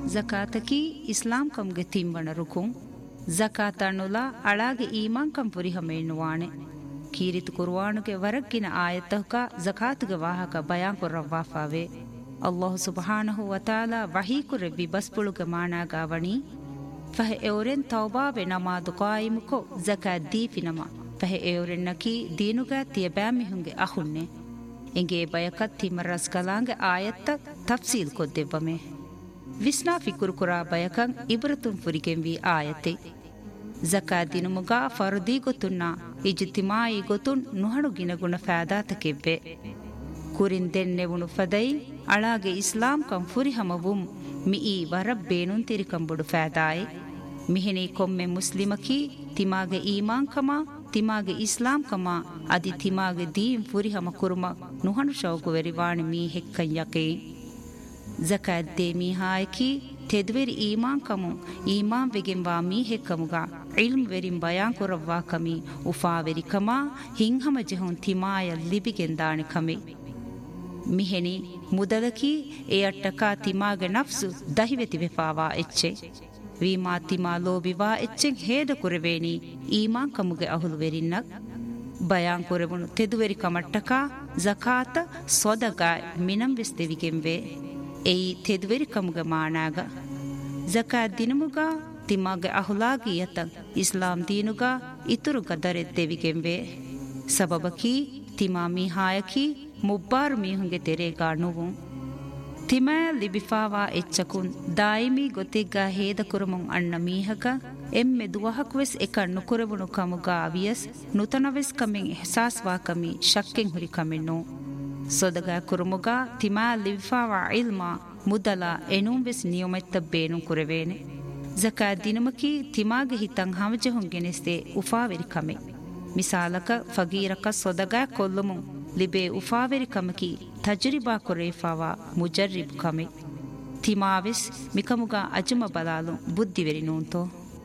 ಜಕಾತಕಿ ಇಸ್ಲಾಂ ಕಂಗೆ ತಿಂಬಣ ರುಕುಂ ಜಕಾತ ಅನ್ನುಲ ಅಳಾಗೆ ಈಮಾನ್ ಕಂ ಪುರಿಹಮೇಣ್ಣುವಾಣೆ ಕೀರಿತು ಕುರ್ವಾನುಗೆ ವರಕ್ಕಿನ ಆಯತ್ತಹಕ ಜಕಾತುಗೆ ವಾಹಕ ಬಯಾನ್ ಕೊರ್ರವ್ವಾಫಾವೆ ಅಲ್ಲಾಹು ಸುಬ್ಹಾನಹು ವತಾಲಾ ವಹೀಕುರೆ ವಿಬಸ್ಪುಳುಗೆ ಮಾನಾಗಾವಣಿ ಫಹೆ ಎವರೆನ್ ತೌಬಾವೆ ನಮಾದು ಕಾಯಿಮುಕೊ ಜಕಾತ್ ದೀಫಿನಮ ಫಹೆ ಎವರೆನ್ ನಕಿ ದೀನುಗ ತಿಯಬ್ಯಾಮಿಹುಂಗೆ ಅಹುನ್ನೆ ಎಂಗೆ ಬಯಕತ್ ತಿಮರಸ್ ಕಲಾಂಗೆ ಆಯತ್ತ ತಫ್ಸೀಲ್ ಕೊದ್ದೆವ್ವಮೆ ವಿಸ್ನಾ ಫಿಕುರು ಕುರಾ ಬಯಕಂ ಇಬ್ರತುಂ ಫುರಿಗೆಂವಿ ಆಯತೆ ಜಕಾತ್ ದಿನುಮುಗ ಫರ್ದಿ ಗೊತ್ತುನ್ನ ಇಜ್ತಿಮಾಯಿ ಗೊತ್ತುನ್ ನುಹಣು ಗಿನಗುಣ ಫಾದಾತಕೆವ್ವೆ ಕುರಿನ್ ದೆನ್ನೆವುಣು ಫದೈ ಅಳಾಗೆ ಇಸ್ಲಾಂ ಕಂ ಫುರಿ ಹಮವುಂ ಮಿಯಿ ವರಬ್ ಬೇನುನ್ ತಿರಿಕಂಬುಡು ಫಾದಾಯಿ ಮಿಹಿನಿ ಕೊಮ್ಮೆ ಮುಸ್ಲಿಮಕಿ ತಿಮಾಗೆ ಈಮಾನ್ ಕಮ ತಿಮಾಗೆ ಇಸ್ಲಾಂ ಕಮ ಅದಿ ತಿಮಾಗೆ Deen ಫುರಿ ಹಮ ಕುರುಮ ನುಹಣು ಶೌಕು ವೆರಿವಾಣಿ me ಹೆಕ್ಕಂ ಯಕೇ ಜಕಾತ್ they ಮೀಹಾಯಕಿ ತೆದ್ವೆರಿ ಈಮಾನ್ Camus ಈಮಾನ್ ವೆಗೆಂವಾ me ಹೆಕ್ಕಮುಗ ಇಲ್ಮ್ ವೆರಿಂ ಬಯಾನ್ ಕೊರವ್ವಾ ಕಮಿ ಉಫಾವೆರಿ ಕಮ ಹಿಂಹಮ ಜೆಹುನ್ ತಿಮಾಯ ಲಿಬಿಗೆಂದಾಣಿ ಕಮಿ ಮಿಹೆನಿ ಮುದಲಕಿ ಎ ಅಟ್ಟಕಾ ತಿಮಾಗೆ ನಫ್ಸು ದಹಿವೆತಿ ವೆಫಾವಾ ಎಚ್ಚೆ ವೀಮಾ ತಿಮಾ ಲೋಬಿವಾ ಎಚ್ಚೆಂ ಹೇದ ಕುರೆವೇನಿ ಈಮಾನ್ ಕಮುಗೆ ಅಹುಲು ವೆರಿನ್ನಕ್ ಬಯಾನ್ ಕೊರೆವುಣು ತೆದುವೆರಿ ಕಮಟ್ಟಕಾ ಜಕಾತ ಸೊದಗಾಯ್ ಮಿನಂ ವೆಸ್ ದೆವಿಗೆಂವೆ ಎಯಿ ತೆದುವೆರಿ ಕಮುಗ ಮಾನಾಗ ಜಕಾತ್ ದಿನಮುಗ ತಿಮಾಗೆ ಅಹುಲಾಗಿಯತಂ ಇಸ್ಲಾಂ ದೀನುಗ ಇತುರು ಗದರೆದ್ದೆವಿಗೆಂವೆ ಸಬಬಕಿ ತಿಮಾ ಮೀಹಾಯಕಿ ಮುಬ್ಬಾರು ಮೀಹುಂಗೆ ತೆರೆಗಾ ನುವುಂ ತಿಮಾ ಲಿಬಿಫಾವಾ ಎಚ್ಚಕುನ್ ದಾಯಿಮಿ ಗೊತ್ತಿಗ್ಗ ಹೇದ ಕುರುಮುಂ ಅಣ್ಣ ಮೀಹಕ ಎಮ್ಮೆ ದುವಹಕ್ವೆಸ್ ಎಕ ನುಕುರವುಣು ಕಮುಗ ಅವಿಯಸ್ ನುತನವೆಸ್ ಕಮೆಂ ಎಹಸಾಸ್ವಾ ಕಮಿ ಶಕ್ಕೆಂ ಹುರಿ ಕಮೆನ್ನು ಸೊದಗ ಕುರುಮುಗ ತಿಮಾ ಲಿಬಿಫಾವಾ ಇಲ್ಮಾ ಮುದಲ ಎನುಂವೆಸ್ ನಿಯಮತ್ತ ಬೇನು ಕುರೆವೇನೆ ಜಕಾತ್ ದಿನಮಕಿ ತಿಮಾಗೆ ಹಿತಂ ಹಮಜೆಹುಂಗೆನೆಸ್ತೆ ಉಫಾವೆರಿ ಕಮೆ ಮಿಸಾಲಕ ಫಗೀರಕ ಸೊದಗ ಕೊಲ್ಲುಮು ಲಿಬೆ ಉಫಾವೆರಿ ಕಮಕಿ ತಜ್ರಿಬಾ ಕೊರೇಫಾವಾ ಮುಜರ್ರಿಬ್ ಕಮೆ ತಿಮಾವೆಸ್ ಮಿಕಮುಗ ಅಜಮ ಬಲಾಲು ಬುದ್ಧಿವೆರಿ ನೂಂತೋ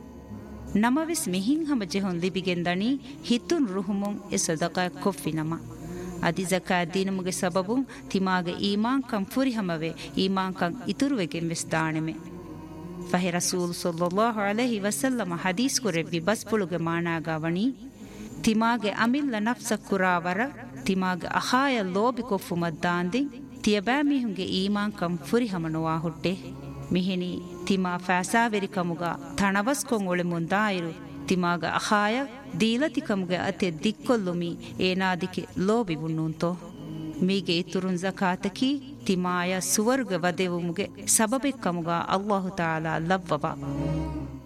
ನಮವೆಸ್ ಮಿಹಿಂ ಹಮಜೆಹುಂ ಲಿಬಿಗೆಂದಣಿ ಹಿತುನ್ ರುಹುಮುಂ ಎ ಸೊದಗ ಕೊಫ್ಫಿನಮ ಅದಿ ಜಕಾತ್ ದಿನಮುಗೆ ಸಬಬುಂ ತಿಮಾಗೆ ಈಮಾನ್ ಕಂ ಫುರಿ ಹಮವೆ ಈಮಾನ್ ಕಂ ಇತುರುವೆಗೆಂ ವೆಸ್ ದಾಣೆಮೆ ಫಹೆ ರಸೂಲ್ ಸಲ್ಲಲ್ಲಾಹು ಅಲೈಹಿ ವಸಲ್ಲಮ ಹದೀಸ್ ಕುರೆವ್ವಿ ಬಸ್ಪುಳುಗೆ ಮಾನಾಗಾವಣಿ ತಿಮಾಗೆ ಅಮಿಲ್ಲ ನಫ್ಸ ಕುರಾವರ ತಿಮಾಗೆ ಅಹಾಯ ಲೋಬಿ ಕೊಫ್ಫು ಮದ್ದಾಂದಿ ತಿಯಬಾ ಮಿಹುಂಗೆ ಈಮಾನ್ ಕಂ ಫುರಿ ಹಮನುವಾ ಹುಟ್ಟೆ ಮಿಹಿನಿ ತಿಮಾ ಫಾಸಾವೆರಿ ಕಮುಗ ಥಣವಸ್ ಕೊಂ ಒಳೆ ಮುಂದಾಯಿರು ತಿಮಾಗ ಅಹಾಯ ದೀಲತಿ ಕಮುಗೆ ಅತೆ ದಿಕ್ಕೊಲ್ಲುಮಿ ಏನಾದಿಕೆ ಲೋಬಿ ಬುಣ್ಣುಂತೋ ಮೀಗೆ ಇತುರುನ್ ಜಕಾತಕಿ ತಿಮಾಯ ಸುವರ್ಗ ವದೆವುಮುಗೆ ಸಬಬೆ ಕಮುಗ ಅಲ್ಲಾಹು ತಾಲಾ ಲವ್ವವ